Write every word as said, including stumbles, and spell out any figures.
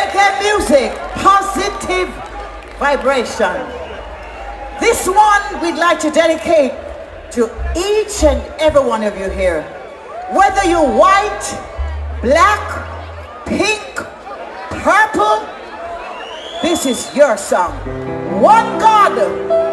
Reggae music, positive vibration. This one we'd like to dedicate to each and every one of you here. Whether you're white, black, pink, purple, this is your song. One God,